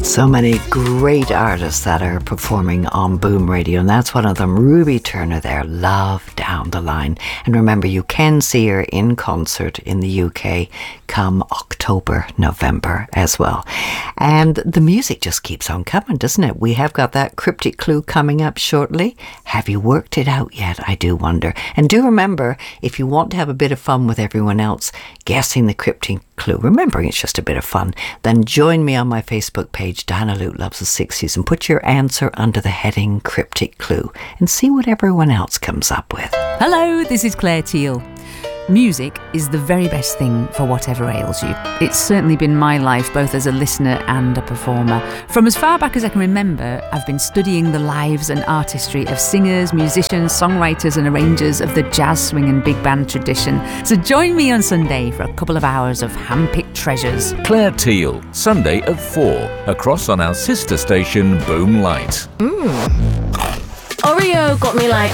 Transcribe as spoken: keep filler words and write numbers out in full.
So many great artists that are performing on Boom Radio, and that's one of them, Ruby Turner there, Love Down the Line. And remember, you can see her in concert in the U K come October, November as well. And the music just keeps on coming, doesn't it? We have got that cryptic clue coming up shortly. Have you worked it out yet? I do wonder. And do remember, if you want to have a bit of fun with everyone else guessing the cryptic clue, remembering it's just a bit of fun, then join me on my Facebook page, Diana Luke Loves the sixties, and put your answer under the heading Cryptic Clue and see what everyone else comes up with. Hello, this is Claire Teal. Music is the very best thing for whatever ails you. It's certainly been my life, both as a listener and a performer. From as far back as I can remember, I've been studying the lives and artistry of singers, musicians, songwriters and arrangers of the jazz, swing and big band tradition. So join me on Sunday for a couple of hours of hand-picked treasures. Claire Teal, Sunday at four, across on our sister station Boom Light. Mmm. Oreo got me like